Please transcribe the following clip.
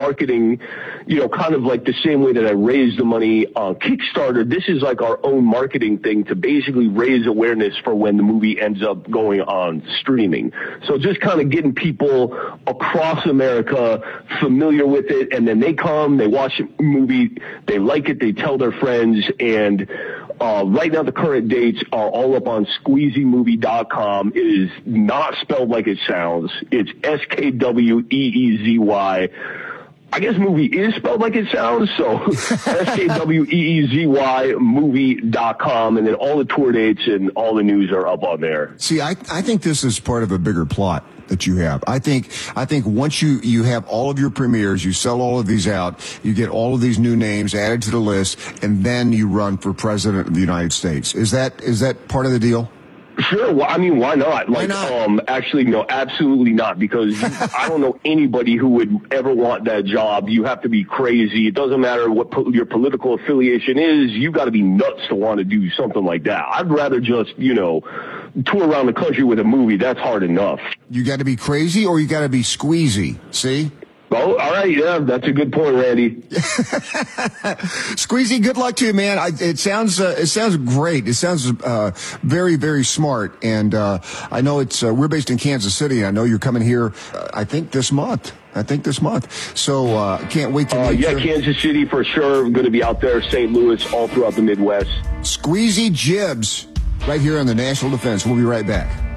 marketing, kind of like the same way that I raised the money on Kickstarter. This is like our own marketing thing to basically raise awareness for when the movie ends up going on streaming. So just kind of getting people across America familiar with it, and then they come, they watch the movie, they like it, they tell their friends, and right now the current dates are all up on squeezymovie.com. It is not spelled like it sounds. It's SKWEEZY. I guess movie is spelled like it sounds, so SKWEEZY movie.com, and then all the tour dates and all the news are up on there. See, I think this is part of a bigger plot that you have. I think once you have all of your premieres, you sell all of these out, you get all of these new names added to the list, and then you run for president of the United States. Is that part of the deal? Sure. Well, I mean, why not? Why not? Actually, no, absolutely not, because I don't know anybody who would ever want that job. You have to be crazy. It doesn't matter what your political affiliation is. You got to be nuts to want to do something like that. I'd rather just, tour around the country with a movie. That's hard enough. You got to be crazy or you got to be squeezy. See? Oh, all right. Yeah, that's a good point, Randy. Squeezy, good luck to you, man. It sounds great. It sounds very, very smart. And I know we're based in Kansas City. I know you're coming here. I think this month. So can't wait to meet you. Yeah, Kansas City for sure. I'm going to be out there, St. Louis, all throughout the Midwest. Squeezy Jibs, right here on the National Defense. We'll be right back.